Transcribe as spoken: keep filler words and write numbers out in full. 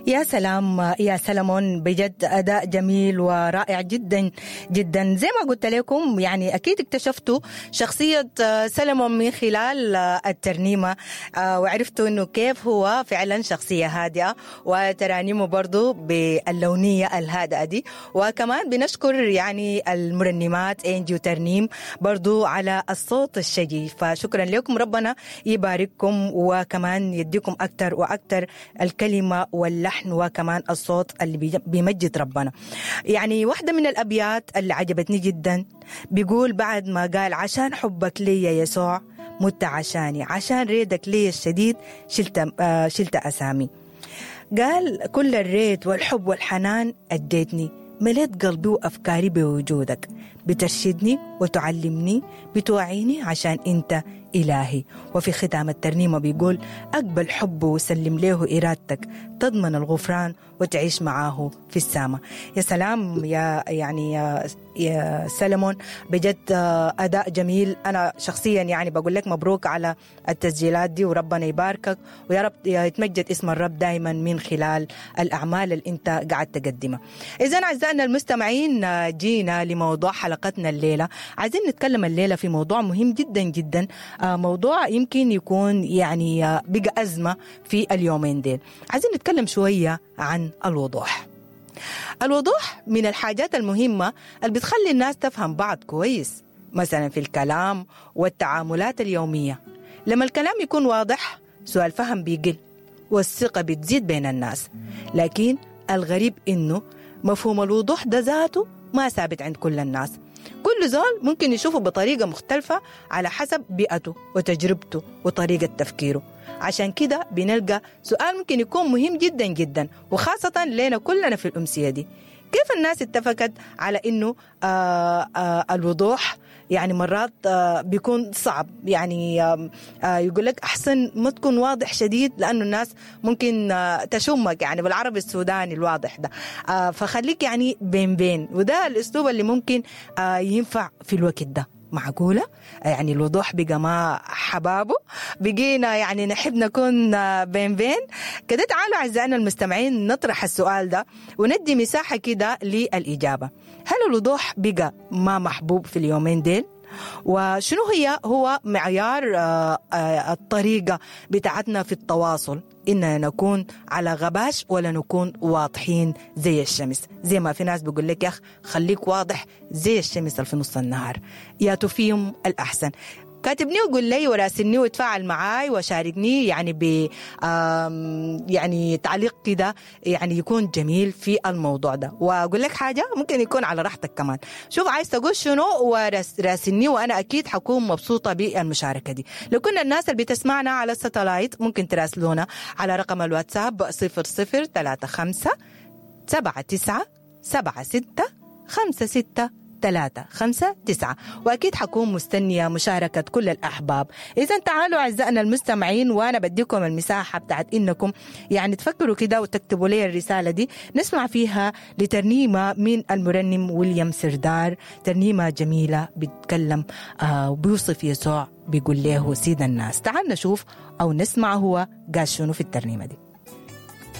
يا سلام يا سلمون، بجد أداء جميل ورائع جدا جدا. زي ما قلت لكم يعني أكيد اكتشفتوا شخصية سلمون من خلال الترنيمة، وعرفتوا أنه كيف هو فعلا شخصية هادئة، وترانيمه برضو باللونية الهادئة دي. وكمان بنشكر يعني المرنمات إنجي وترنيم برضو على الصوت الشجي، فشكرا لكم، ربنا يبارككم وكمان يديكم أكتر وأكتر الكلمة واللحن وكمان الصوت اللي بيمجد ربنا. يعني واحدة من الأبيات اللي عجبتني جدا بيقول بعد ما قال عشان حبك لي يا يسوع مت عشاني، عشان ريدك لي الشديد شلت, آه شلت أسامي. قال كل الريد والحب والحنان أديتني، مليت قلبي وأفكاري بوجودك، بترشدني وتعلمني بتوعيني عشان أنت إلهي. وفي ختام الترنيمة بيقول أقبل حبه وسلم له إرادتك، تضمن الغفران وتعيش معاه في السماء. يا سلام يا يعني يا, يا سلمون، بجد أداء جميل. أنا شخصيا يعني بقول لك مبروك على التسجيلات دي، وربنا يباركك ويا رب يتمجد اسم الرب دائما من خلال الأعمال اللي أنت قاعد تقدمها. إذن أعزائنا المستمعين، جينا لموضوع حلقتنا الليلة. عايزين نتكلم الليلة في موضوع مهم جدا جدا، موضوع يمكن يكون يعني بقى أزمة في اليومين ديل. عايزين نتكلم شوية عن الوضوح. الوضوح من الحاجات المهمة اللي بتخلي الناس تفهم بعض كويس، مثلا في الكلام والتعاملات اليومية. لما الكلام يكون واضح سوء الفهم بيقل والثقة بتزيد بين الناس. لكن الغريب إنه مفهوم الوضوح ده ذاته ما ثابت عند كل الناس. كل زول ممكن يشوفه بطريقة مختلفة على حسب بيئته وتجربته وطريقة تفكيره. عشان كده بنلقى سؤال ممكن يكون مهم جدا جدا، وخاصة لنا كلنا في الأمسية دي: كيف الناس اتفقت على إنه آآ آآ الوضوح يعني مرات بيكون صعب؟ يعني يقول لك أحسن ما تكون واضح شديد، لأنه الناس ممكن تشمك، يعني بالعربي السوداني الواضح ده. فخليك يعني بين بين، وده الأسلوب اللي ممكن ينفع في الوقت ده. معقولة؟ يعني الوضوح بقى ما حبابه، بقينا يعني نحب نكون بين بين كده. تعالوا أعزائنا المستمعين نطرح السؤال ده وندي مساحة كده للإجابة. هل الوضوح بقى ما محبوب في اليومين ديل؟ وشنو هي هو معيار الطريقة بتاعتنا في التواصل، إننا نكون على غباش ولا نكون واضحين زي الشمس؟ زي ما في ناس بيقول لك يا أخ خليك واضح زي الشمس في نص النهار، يا تفيهم الأحسن. كاتبني وقول لي وراسلني وتفاعل معاي وشاركني يعني ب يعني تعليق كده يعني يكون جميل في الموضوع ده. واقول لك حاجه ممكن يكون على راحتك كمان، شوف عايز تقول شنو وراسلني وانا اكيد حكون مبسوطه بالمشاركه دي. لو كنا الناس اللي بتسمعنا على الساتلايت ممكن تراسلونا على رقم الواتساب صفر صفر ثلاثة خمسة سبعة تسعة سبعة ستة خمسة ستة ثلاثة خمسة تسعة، وأكيد حكون مستنية مشاركة كل الأحباب. إذن تعالوا أعزائنا المستمعين، وأنا بديكم المساحة بتاعت إنكم يعني تفكروا كده وتكتبوا لي الرسالة دي نسمع فيها لترنيمة من المرنم ويليام سردار، ترنيمة جميلة بتكلم آه وبيوصف يسوع، بيقول له سيد الناس. تعال نشوف أو نسمع هو قال شنو في الترنيمة دي.